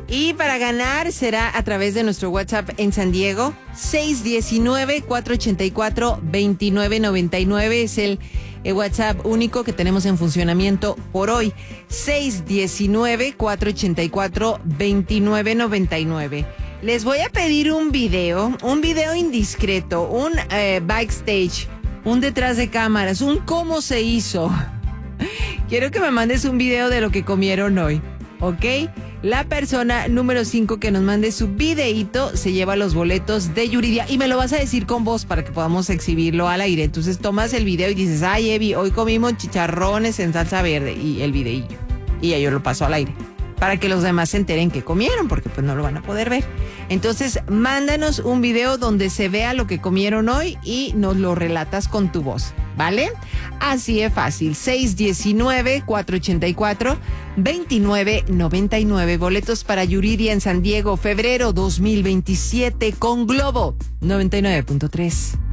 Y para ganar será a través de nuestro WhatsApp en San Diego, 619-484-2999. Es el WhatsApp único que tenemos en funcionamiento por hoy. 619-484-2999. Les voy a pedir un video indiscreto, un backstage, un detrás de cámaras, un cómo se hizo. Quiero que me mandes un video de lo que comieron hoy, ¿ok? La persona número 5 que nos mande su videíto se lleva los boletos de Yuridia. Y me lo vas a decir con voz para que podamos exhibirlo al aire. Entonces tomas el video y dices, ay, Evi, hoy comimos chicharrones en salsa verde. Y el videillo. Y ya yo lo paso al aire. Para que los demás se enteren que comieron, porque pues no lo van a poder ver. Entonces, mándanos un video donde se vea lo que comieron hoy y nos lo relatas con tu voz, ¿vale? Así es fácil. 619-484-2999. Boletos para Yuridia en San Diego, febrero 2027 con Globo 99.3.